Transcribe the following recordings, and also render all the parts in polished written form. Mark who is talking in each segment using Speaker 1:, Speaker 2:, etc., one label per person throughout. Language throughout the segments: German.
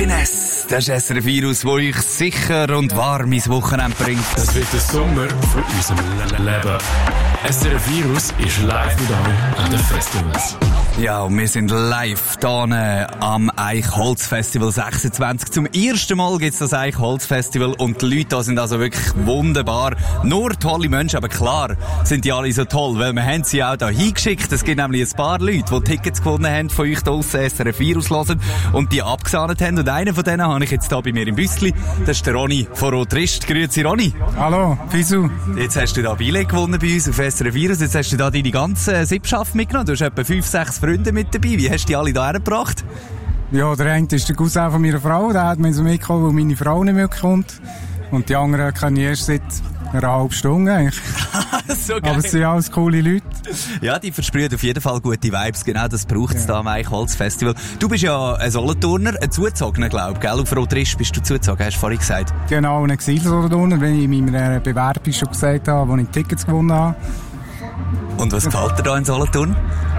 Speaker 1: Finesse, das ist ein Virus, das euch sicher und warm ins Wochenende bringt.
Speaker 2: Das wird der Sommer von unserem Leben. SRF Virus ist live mit euch an den Festivals.
Speaker 1: Ja, und wir sind live hier am Eichholz-Festival 26. Zum ersten Mal gibt's das Eichholz-Festival und die Leute da sind also wirklich wunderbar. Nur tolle Menschen, aber klar sind die alle so toll, weil wir haben sie auch da hingeschickt. Es gibt nämlich ein paar Leute, die Tickets gewonnen haben von euch draussen SRF Virus hören und die abgesahnet haben. Und einen von denen habe ich jetzt hier bei mir im Büssli. Das ist der Ronny von Rotrist. Grüezi, Ronny.
Speaker 3: Hallo, Fisu.
Speaker 1: Jetzt hast du da Billett gewonnen bei uns auf SRF Virus. Jetzt hast du da deine ganze Sippschaft mitgenommen. Du hast etwa 5, 6 Freunde mit dabei. Wie hast du die alle da hergebracht?
Speaker 3: Ja, der eine ist der Cousin von meiner Frau. Der hat mich so mitgekommen, weil meine Frau nicht mitkommt. Und die anderen kenne ich erst seit einer halben Stunde eigentlich.
Speaker 1: So geil.
Speaker 3: Aber es sind alles coole Leute.
Speaker 1: Ja, die versprühen auf jeden Fall gute Vibes. Genau das braucht es da am Eichholz-Festival. Du bist ja ein Solothurner, ein Zugezogener, glaube ich, gell? Auf Rotrist bist du zugezogen, hast du vorhin gesagt.
Speaker 3: Genau, ein Exil-Solothurner, wenn ich in meiner Bewerbung schon gesagt habe, wo ich Tickets gewonnen habe.
Speaker 1: Und was gefällt dir da in Solothurn?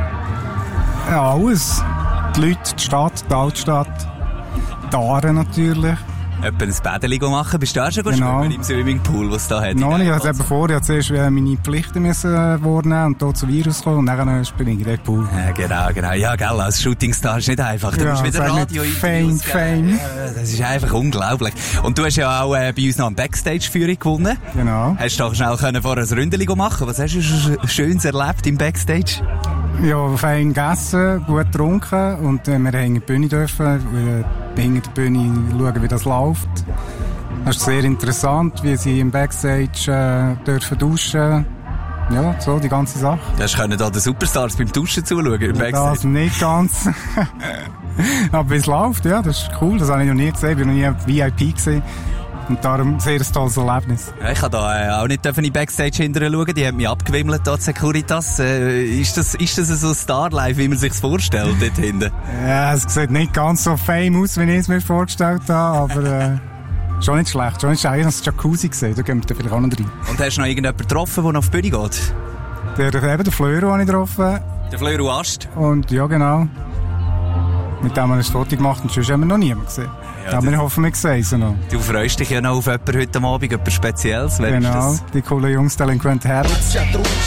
Speaker 3: Ja, alles. Die Leute, die Stadt, die Altstadt, die Aare natürlich.
Speaker 1: Etwa ein Bädeli machen. Bist du auch schon schwimmen im Swimmingpool, was es da hat?
Speaker 3: Noch nicht, ich hatte es eben vor. Ich musste zuerst meine Pflichten wahrnehmen und hier zum Virus kommen und dann springe ich in den Pool.
Speaker 1: Ja, genau. Ja, gell, als Shootingstar ist nicht einfach. Du musst wieder Radio
Speaker 3: Fame.
Speaker 1: Das ist einfach unglaublich. Und du hast ja auch bei uns noch eine Backstage-Führung gewonnen.
Speaker 3: Genau.
Speaker 1: Hast du doch schnell vorher ein Ründeli machen. Was hast du schon Schönes erlebt im Backstage?
Speaker 3: Ja, fein gegessen, gut getrunken und wir haben die Bühne dürfen, hinter der Bühne schauen, wie das läuft. Das ist sehr interessant, wie sie im Backstage dürfen duschen. Ja, so die ganze Sache.
Speaker 1: Hast du da den Superstars beim Duschen zuschauen im Backstage?
Speaker 3: Das nicht ganz. Aber wie es läuft, ja, das ist cool. Das habe ich noch nie gesehen. Ich war noch nie VIP gesehen. Und darum sehr ein tolles Erlebnis.
Speaker 1: Ja, ich habe da auch nicht in Backstage hinterher schauen. Die haben mich abgewimmelt, da die Securitas. Ist das so Starlife, wie man sich vorstellt, dort hinten?
Speaker 3: Ja, es sieht nicht ganz so fame aus, wie ich es mir vorgestellt habe, aber schon nicht schlecht. Schon ist eigentlich das Jacuzzi gesehen, da gehen wir vielleicht auch noch rein.
Speaker 1: Und hast du noch irgendjemanden getroffen, der noch auf die Bühne geht?
Speaker 3: Der Flöro habe ich getroffen.
Speaker 1: Der Flöro Ast?
Speaker 3: Und ja, genau. Mit dem haben wir ein Foto gemacht und sonst haben wir noch niemanden gesehen. Ja, aber ich hoffe, wir sehen sie noch.
Speaker 1: Du freust dich ja noch auf jemanden heute Abend, etwas Spezielles. Wer ist das?
Speaker 3: Die coolen Jungs, Delinquent Habits.
Speaker 1: Sehr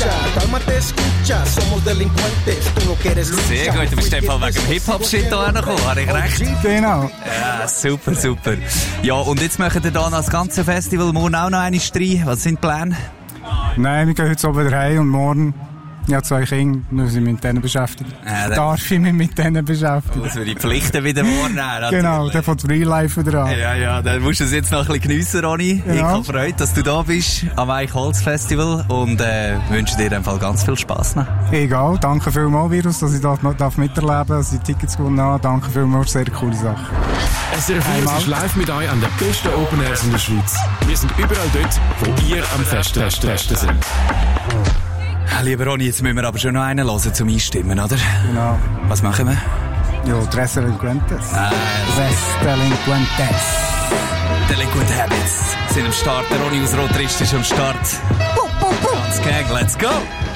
Speaker 1: gut, du bist in dem Fall wegen dem Hip-Hop-Shit hierher gekommen, habe ich recht?
Speaker 3: Genau.
Speaker 1: Ja, super. Ja, und jetzt machen wir da noch das ganze Festival morgen auch noch eine rein. Was sind die Pläne?
Speaker 3: Nein, wir gehen heute so wieder heim und morgen... Ich habe 2 Kinder, müssen mich mit denen beschäftigen. Darf ich mich mit denen beschäftigen?
Speaker 1: Das würde ich Pflichten wieder wahrnehmen.
Speaker 3: Genau, der fängt Real Life wieder an.
Speaker 1: Ja, dann musst du es jetzt noch ein bisschen geniessen, Ronny. Genau. Ich habe Freude, dass du da bist am Eichholz-Festival und wünsche dir in dem Fall ganz viel Spass noch.
Speaker 3: Egal, danke vielmals, Virus, dass ich das miterleben darf, dass ich Tickets gewonnen habe. Danke vielmals, sehr coole Sache.
Speaker 2: SRF Virus ist live mit euch an den besten Open Airs in der Schweiz. Wir sind überall dort, wo ihr am Festen sind.
Speaker 1: Lieber Ronny, jetzt müssen wir aber schon noch einen hören zum Einstimmen, oder?
Speaker 3: Genau.
Speaker 1: Was machen wir?
Speaker 3: Ja, Tres Delinquentes. Delinquentes.
Speaker 1: Delinquent Habits sind am Start. Der Ronny aus Rotrist ist am Start. Ganz gang, let's go!